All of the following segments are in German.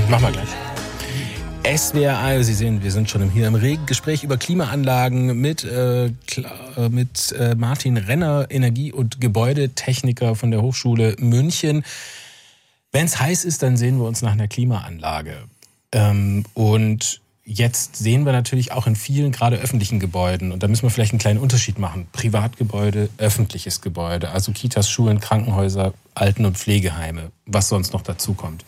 Machen wir gleich. SWR, Sie sehen, wir sind schon hier im regen Gespräch über Klimaanlagen mit Martin Renner, Energie- und Gebäudetechniker von der Hochschule München. Wenn es heiß ist, dann sehen wir uns nach einer Klimaanlage. Und jetzt sehen wir natürlich auch in vielen, gerade öffentlichen Gebäuden, und da müssen wir vielleicht einen kleinen Unterschied machen, Privatgebäude, öffentliches Gebäude, also Kitas, Schulen, Krankenhäuser, Alten- und Pflegeheime, was sonst noch dazu kommt.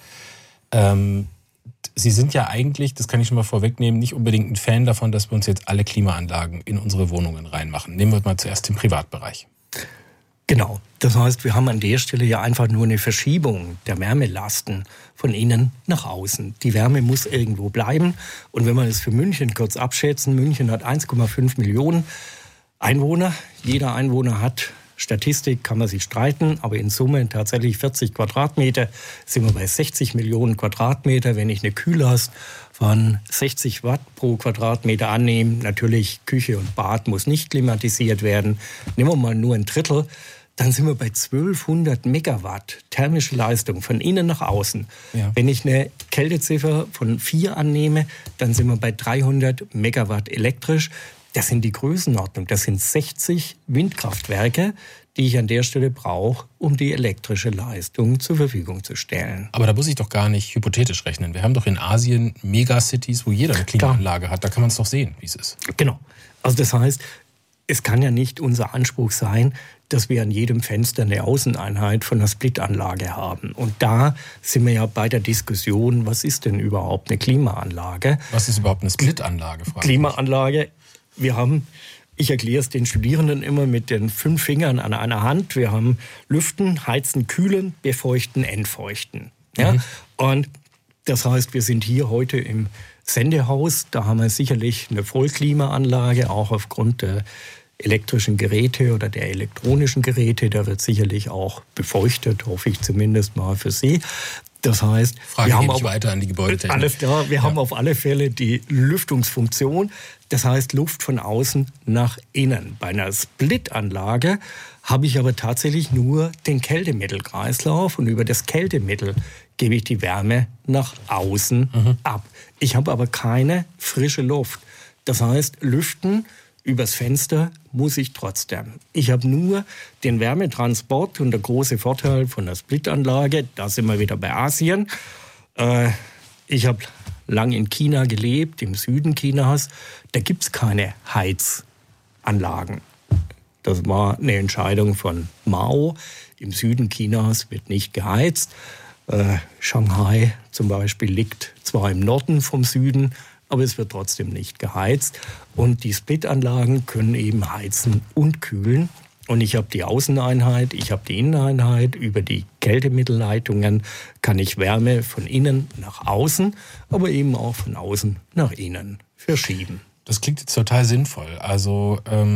Sie sind ja eigentlich, das kann ich schon mal vorwegnehmen, nicht unbedingt ein Fan davon, dass wir uns jetzt alle Klimaanlagen in unsere Wohnungen reinmachen. Nehmen wir mal zuerst den Privatbereich. Genau. Das heißt, wir haben an der Stelle ja einfach nur eine Verschiebung der Wärmelasten von innen nach außen. Die Wärme muss irgendwo bleiben. Und wenn wir das für München kurz abschätzen, München hat 1,5 Millionen Einwohner. Jeder Einwohner hat, Statistik kann man sich streiten, aber in Summe tatsächlich 40 Quadratmeter, sind wir bei 60 Millionen Quadratmeter. Wenn ich eine Kühllast von 60 Watt pro Quadratmeter annehme, natürlich Küche und Bad muss nicht klimatisiert werden, nehmen wir mal nur ein Drittel, dann sind wir bei 1200 Megawatt thermische Leistung von innen nach außen. Ja. Wenn ich eine Kälteziffer von 4 annehme, dann sind wir bei 300 Megawatt elektrisch. Das sind die Größenordnung. Das sind 60 Windkraftwerke, die ich an der Stelle brauche, um die elektrische Leistung zur Verfügung zu stellen. Aber da muss ich doch gar nicht hypothetisch rechnen. Wir haben doch in Asien Megacities, wo jeder eine Klimaanlage hat. Da kann man es doch sehen, wie es ist. Genau. Also das heißt, es kann ja nicht unser Anspruch sein, dass wir an jedem Fenster eine Außeneinheit von einer Splitanlage haben. Und da sind wir ja bei der Diskussion, was ist denn überhaupt eine Klimaanlage? Was ist überhaupt eine Splitanlage? Klimaanlage, ich erkläre es den Studierenden immer mit den 5 Fingern an einer Hand. Wir haben Lüften, Heizen, Kühlen, Befeuchten, Entfeuchten. Ja? Und das heißt, wir sind hier heute im Sendehaus. Da haben wir sicherlich eine Vollklimaanlage, auch aufgrund der elektrischen Geräte oder der elektronischen Geräte. Da wird sicherlich auch befeuchtet, hoffe ich zumindest mal für Sie. Das heißt, wir haben auch weiter an die Gebäudetechnik. Alles klar, wir haben auf alle Fälle die Lüftungsfunktion. Das heißt, Luft von außen nach innen. Bei einer Splitanlage habe ich aber tatsächlich nur den Kältemittelkreislauf und über das Kältemittel gebe ich die Wärme nach außen ab. Ich habe aber keine frische Luft. Das heißt, lüften übers Fenster muss ich trotzdem. Ich habe nur den Wärmetransport und der große Vorteil von der Splitanlage, da sind wir wieder bei Asien. Ich habe lang in China gelebt, im Süden Chinas. Da gibt es keine Heizanlagen. Das war eine Entscheidung von Mao. Im Süden Chinas wird nicht geheizt. Shanghai zum Beispiel liegt zwar im Norden vom Süden, aber es wird trotzdem nicht geheizt. Und die Splitanlagen können eben heizen und kühlen. Und ich habe die Außeneinheit, ich habe die Inneneinheit. Über die Kältemittelleitungen kann ich Wärme von innen nach außen, aber eben auch von außen nach innen verschieben. Das klingt jetzt total sinnvoll. Also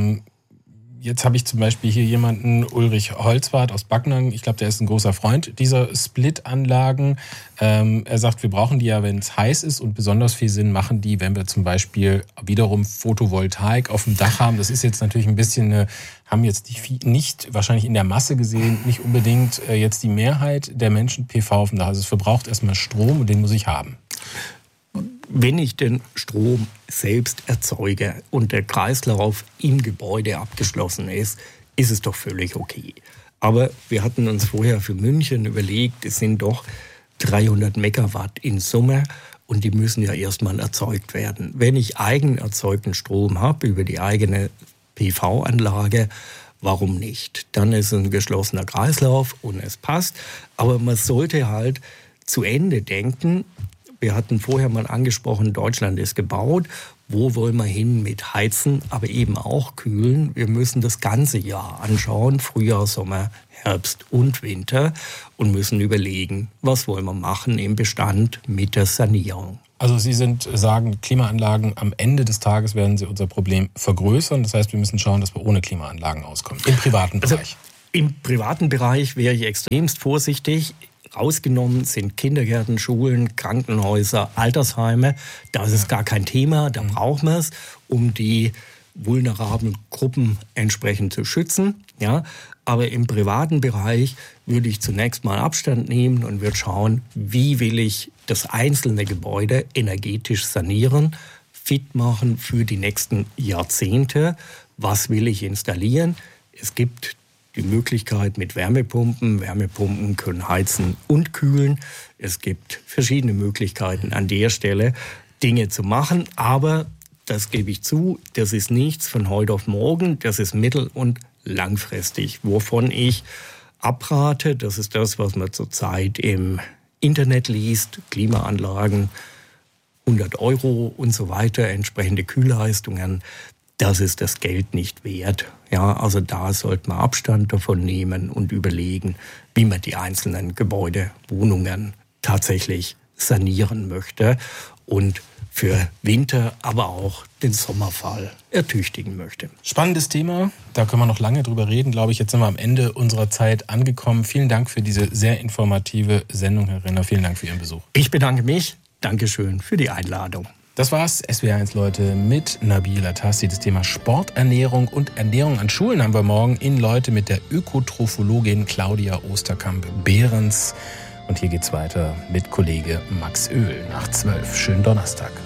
jetzt habe ich zum Beispiel hier jemanden, Ulrich Holzwart aus Backnang. Ich glaube, der ist ein großer Freund dieser Split-Anlagen. Er sagt, wir brauchen die ja, wenn es heiß ist, und besonders viel Sinn machen die, wenn wir zum Beispiel wiederum Photovoltaik auf dem Dach haben. Das ist jetzt natürlich ein bisschen, haben jetzt nicht wahrscheinlich in der Masse gesehen, nicht unbedingt jetzt die Mehrheit der Menschen PV auf dem Dach. Also es verbraucht erstmal Strom und den muss ich haben. Wenn ich den Strom selbst erzeuge und der Kreislauf im Gebäude abgeschlossen ist, ist es doch völlig okay. Aber wir hatten uns vorher für München überlegt, es sind doch 300 Megawatt in Summe und die müssen ja erstmal erzeugt werden. Wenn ich eigen erzeugten Strom habe über die eigene PV-Anlage, warum nicht? Dann ist es ein geschlossener Kreislauf und es passt. Aber man sollte halt zu Ende denken. Wir hatten vorher mal angesprochen, Deutschland ist gebaut. Wo wollen wir hin mit Heizen, aber eben auch Kühlen? Wir müssen das ganze Jahr anschauen, Frühjahr, Sommer, Herbst und Winter, und müssen überlegen, was wollen wir machen im Bestand mit der Sanierung. Also Sie sagen, Klimaanlagen am Ende des Tages werden sie unser Problem vergrößern. Das heißt, wir müssen schauen, dass wir ohne Klimaanlagen auskommen. Im privaten Bereich. Also, im privaten Bereich wäre ich extremst vorsichtig. Ausgenommen sind Kindergärten, Schulen, Krankenhäuser, Altersheime. Da ist es gar kein Thema, da brauchen wir es, um die vulnerablen Gruppen entsprechend zu schützen. Ja. Aber im privaten Bereich würde ich zunächst mal Abstand nehmen und würde schauen, wie will ich das einzelne Gebäude energetisch sanieren, fit machen für die nächsten Jahrzehnte. Was will ich installieren? Es gibt die Möglichkeit mit Wärmepumpen. Wärmepumpen können heizen und kühlen. Es gibt verschiedene Möglichkeiten an der Stelle, Dinge zu machen. Aber, das gebe ich zu, das ist nichts von heute auf morgen. Das ist mittel- und langfristig. Wovon ich abrate, das ist das, was man zurzeit im Internet liest. Klimaanlagen, 100 € und so weiter, entsprechende Kühlleistungen. Das ist das Geld nicht wert. Ja, also da sollte man Abstand davon nehmen und überlegen, wie man die einzelnen Gebäude, Wohnungen tatsächlich sanieren möchte und für Winter, aber auch den Sommerfall ertüchtigen möchte. Spannendes Thema, da können wir noch lange drüber reden, glaube ich. Jetzt sind wir am Ende unserer Zeit angekommen. Vielen Dank für diese sehr informative Sendung, Herr Renner. Vielen Dank für Ihren Besuch. Ich bedanke mich. Dankeschön für die Einladung. Das war's, SWR1 Leute, mit Nabil Atassi. Das Thema Sporternährung und Ernährung an Schulen haben wir morgen in Leute mit der Ökotrophologin Claudia Osterkamp-Behrens. Und hier geht's weiter mit Kollege Max Oehl nach 12. Schönen Donnerstag.